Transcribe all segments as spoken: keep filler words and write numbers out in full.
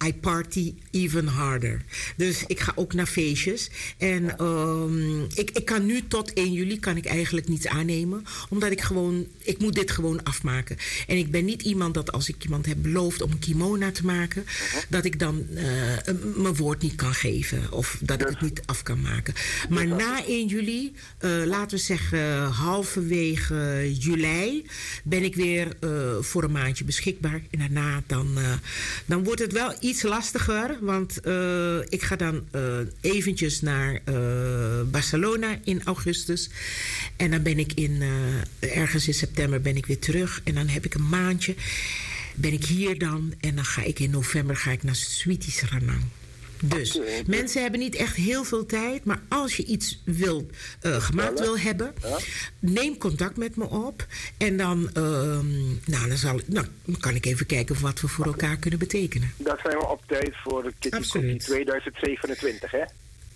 I party even harder. Dus ik ga ook naar feestjes. En um, ik, ik kan nu tot één juli kan ik eigenlijk niets aannemen. Omdat ik gewoon, ik moet dit gewoon afmaken. En ik ben niet iemand dat als ik iemand heb beloofd om een kimono te maken, dat ik dan uh, mijn woord niet kan geven. Of dat ik het niet af kan maken. Maar na één juli, uh, laten we zeggen halverwege juli, ben ik weer uh, voor een maandje beschikbaar. En daarna dan, uh, dan wordt het wel iets lastiger. Want uh, ik ga dan uh, eventjes naar uh, Barcelona in augustus. En dan ben ik in, uh, ergens in september ben ik weer terug. En dan heb ik een maandje. Ben ik hier dan. En dan ga ik in november ga ik naar Sweeties Ranang. Dus okay, okay. Mensen hebben niet echt heel veel tijd. Maar als je iets wil, uh, gemaakt wil hebben, ja? Neem contact met me op. En dan, uh, nou, dan, zal, nou, dan kan ik even kijken wat we voor elkaar kunnen betekenen. Dat zijn we op tijd voor Kitty Koffie tweeduizend zevenentwintig, hè?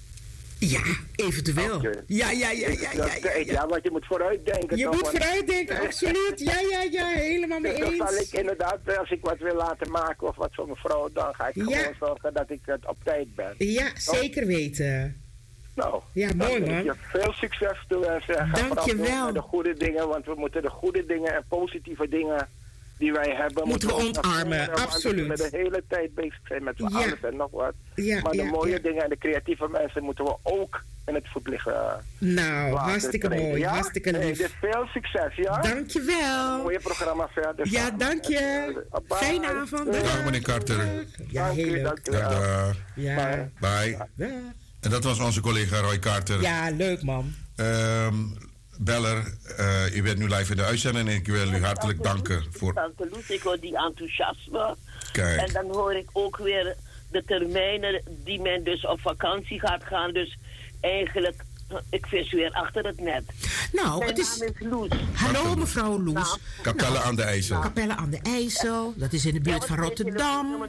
Ja, eventueel. Okay. Ja, ja, ja, ja, ja, ja, ja. Ja, want je moet vooruitdenken. Je toch, moet vooruitdenken, absoluut. Ja, ja, ja, helemaal mee eens. Dus dan zal ik inderdaad, als ik wat wil laten maken of wat voor mijn vrouw, dan ga ik ja. gewoon zorgen dat ik het op tijd ben. Ja, toch? Zeker weten. Nou, ja, mooi man. Je veel succes toe wensen. Dank je wel. De goede dingen, want we moeten de goede dingen en positieve dingen die wij hebben, moeten we omarmen, absoluut. We de hele tijd bezig zijn met ja. alles en nog wat. Ja, maar de ja, mooie ja. dingen en de creatieve mensen moeten we ook in het voetlicht uh, Nou, hartstikke treden, mooi, ja? hartstikke lief. Hey, dus veel succes, ja? Dank je wel. Mooie programma verder. Ja, dank je. Uh, Fijne avond. Dag meneer Carter. Ja, heel leuk. Dank je wel. Ja. Bye. Bye. En dat was onze collega Roy Carter. Ja, leuk man. Um, Beller, uh, u bent nu live in de uitzending en ik wil u hartelijk danken voor... Tante Loes, ik hoor die enthousiasme. Kijk. En dan hoor ik ook weer de termijnen die men dus op vakantie gaat gaan. Dus eigenlijk, ik vis weer achter het net. Nou, Mijn het is... naam is Loes. Hallo mevrouw Loes. Nou, Capelle nou, aan de IJssel. Capelle aan de IJssel, dat is in de buurt ja, van Rotterdam.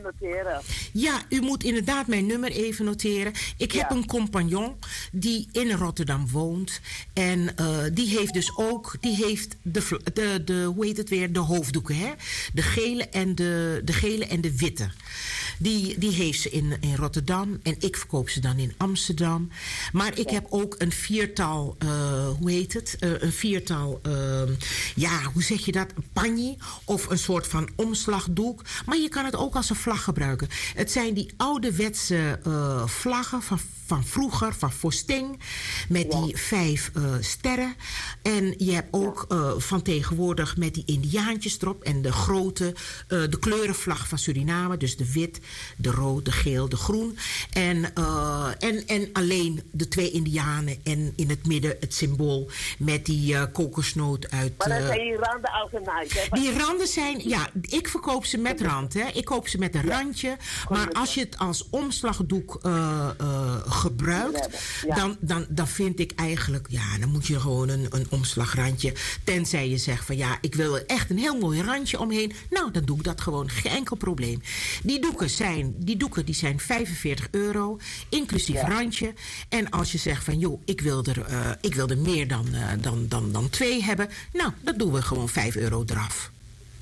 Ja, u moet inderdaad mijn nummer even noteren. Ik heb ja. een compagnon die in Rotterdam woont. En uh, die heeft dus ook, die heeft de, de, de, hoe heet het weer, de hoofddoeken, hè? De gele en de, de, gele en de witte. Die, die heeft ze in, in Rotterdam en ik verkoop ze dan in Amsterdam. Maar ik heb ook een viertal, uh, hoe heet het? Uh, een viertal, uh, ja, hoe zeg je dat? Een panje of een soort van omslagdoek. Maar je kan het ook als een vlag gebruiken. Het zijn die ouderwetse uh, vlaggen van, van vroeger, van Vosting, met die vijf uh, sterren. En je hebt ook uh, van tegenwoordig met die indiaantjes erop en de grote, uh, de kleurenvlag van Suriname. Dus de wit, de rood, de geel, de groen. En, uh, en, en alleen de twee indianen en in het midden het symbool met die uh, kokosnoot uit... Maar dat uh, zijn die randen als een huis, hè? Die randen zijn, ja, ik verkoop ze met rand, hè. Ik koop ze met een ja. randje. Maar als je het als omslagdoek uh, uh, gebruikt, ja. dan, dan, dan vind ik eigenlijk, ja, dan moet je gewoon een, een omslagrandje. Tenzij je zegt van, ja, ik wil er echt een heel mooi randje omheen. Nou, dan doe ik dat gewoon, geen enkel probleem. Die doeken zijn, die doeken, die zijn vijfenveertig euro, inclusief ja. randje. En als je zegt van, joh, ik wil er, uh, ik wil er meer dan, uh, dan, dan, dan twee hebben. Nou, dan doen we gewoon vijf euro eraf.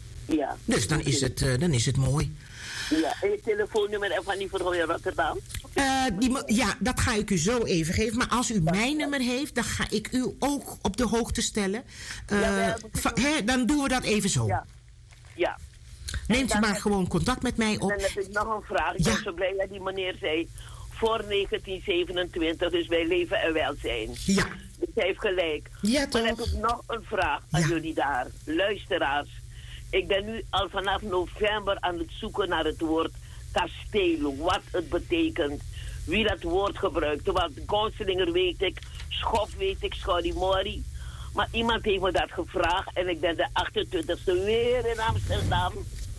Ja. Dus dan is het, uh, dan is het mooi. Ja, en je telefoonnummer en van die vrouw in Rotterdam? Uh, die, ja, dat ga ik u zo even geven. Maar als u mijn nummer heeft, dan ga ik u ook op de hoogte stellen. Uh, ja, va, hè, dan doen we dat even zo. Ja. ja. Neemt u maar gewoon contact met mij op. En dan heb ik nog een vraag. Ik ja. ben zo blij dat die meneer zei, voor negentien zevenentwintig, dus wij leven en welzijn. Ja. Dus hij heeft gelijk. Ja, toch? Dan heb ik nog een vraag aan ja. jullie daar. Luisteraars. Ik ben nu al vanaf november aan het zoeken naar het woord kastelo. Wat het betekent. Wie dat woord gebruikt. Want Gonselinger weet ik. Schof weet ik. Schorimori. Maar iemand heeft me dat gevraagd. En ik ben de achtentwintigste weer in Amsterdam.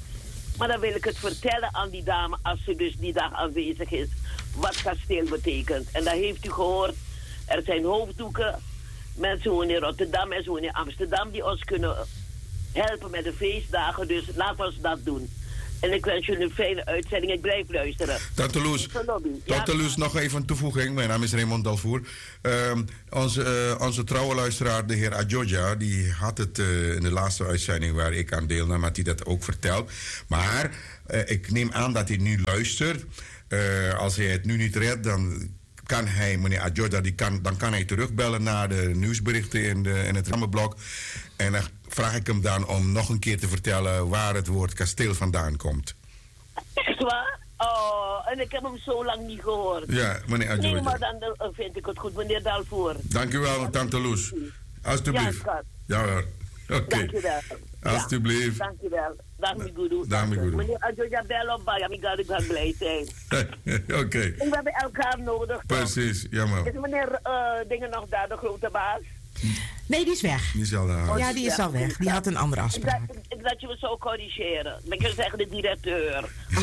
Maar dan wil ik het vertellen aan die dame. Als ze dus die dag aanwezig is. Wat kasteel betekent. En dan heeft u gehoord. Er zijn hoofddoeken. Mensen wonen in Rotterdam. Mensen wonen in Amsterdam. Die ons kunnen helpen met de feestdagen. Dus laten we dat doen. En ik wens jullie een fijne uitzending. Ik blijf luisteren. Tante Loes, Tante Loes, nog even een toevoeging. Mijn naam is Raymond Dalvoer. Uh, onze, uh, onze trouwe luisteraar, de heer Adjoja, die had het uh, in de laatste uitzending waar ik aan deelnam, had hij dat ook verteld. Maar uh, ik neem aan dat hij nu luistert. Uh, als hij het nu niet redt, dan kan hij, meneer Adjoja, die kan, dan kan hij terugbellen naar de nieuwsberichten in, de, in het rammenblok. En dan vraag ik hem dan om nog een keer te vertellen waar het woord kasteel vandaan komt. Echt waar? Oh, en ik heb hem zo lang niet gehoord. Ja, meneer Adjoja. Nee, maar dan uh, vind ik het goed, meneer Dalvoer. Dank u wel, tante Loes. Alsjeblieft. Ja, ja hoor. Oké. Okay. Dank u wel. Alsjeblieft. Ja, dank u wel. Dank u goed. Dank u goed. Meneer Adjoja, bel op bij. Ik ga blij zijn. Oké. Okay. We hebben elkaar nodig. Precies, jammer. Is meneer uh, Dingen nog daar, de grote baas? Nee, die is weg. Die is al naar huis. Ja, die is al weg. Die had een andere afspraak. Ik, ik, ik dat je me zo corrigeren. Dan kun je zeggen de directeur.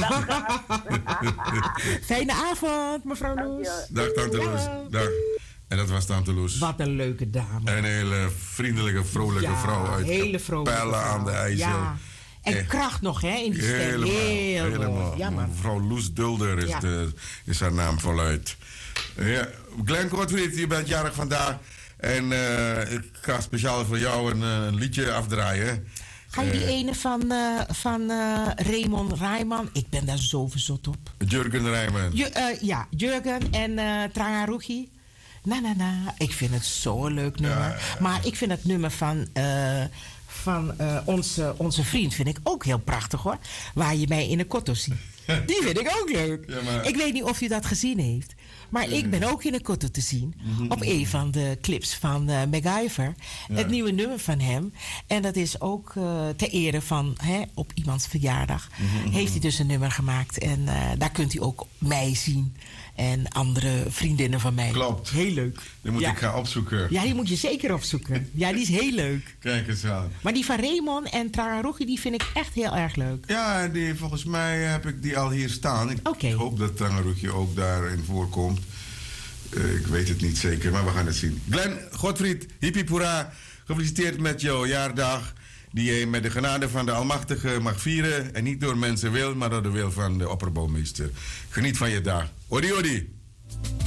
Fijne avond, mevrouw Loes. Dag, tante Loes. Dag. En dat was tante Loes. Wat een leuke dame. Een hele vriendelijke, vrolijke ja, vrouw uit hele vrolijke Pellen vrouw. aan de IJssel. Ja. En eh, kracht nog, hè, in die stem. Helemaal, Heel helemaal. Ja, mevrouw Loes Dulder is, ja. de, is haar naam voluit. Ja. Glenn Kortfried, je bent jarig vandaag. En uh, ik ga speciaal voor jou een, een liedje afdraaien. Ga je die uh, ene van, uh, van uh, Raymond Rijman? Ik ben daar zo verzot op. Jurgen Rijman. Ju, uh, ja, Jurgen en uh, Trangarugi. Na, na, na. Ik vind het zo'n leuk nummer. Ja, ja, ja. Maar ik vind het nummer van... Uh, van uh, onze, onze vriend vind ik ook heel prachtig, hoor. Waar je mij in een kotto ziet. Die vind ik ook leuk. Ja, maar... Ik weet niet of u dat gezien heeft. Maar ik ben ook in een kotto te zien. Mm-hmm. Op een van de clips van uh, MacGyver. Ja. Het nieuwe nummer van hem. En dat is ook uh, ter ere van... Hè, op iemands verjaardag. Mm-hmm. Heeft hij dus een nummer gemaakt. En uh, daar kunt u ook mij zien. En andere vriendinnen van mij. Klopt. Heel leuk. Die moet ja. ik gaan opzoeken. Ja, die moet je zeker opzoeken. Ja, die is heel leuk. Kijk eens aan. Maar die van Raymond en Trangarugi, die vind ik echt heel erg leuk. Ja, die, volgens mij heb ik die al hier staan. Ik okay. hoop dat Trangarugi ook daarin voorkomt. Uh, ik weet het niet zeker, maar we gaan het zien. Glenn Godfried, hippie gefeliciteerd met jouw jaardag. Die je met de genade van de Almachtige mag vieren. En niet door mensen wil, maar door de wil van de opperbouwmeester. Geniet van je dag. Odi, odi.